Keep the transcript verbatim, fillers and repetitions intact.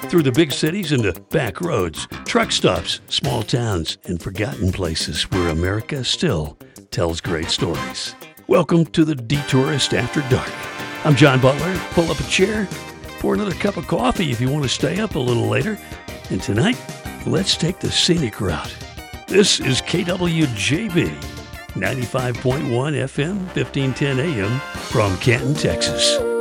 through the big cities and the back roads, truck stops, small towns, and forgotten places where America still tells great stories. Welcome to the Detourist After Dark. I'm John Butler. Pull up a chair, pour another cup of coffee if you want to stay up a little later. And tonight, let's take the scenic route. This is K W J B, ninety-five point one F M, fifteen ten A M from Canton, Texas.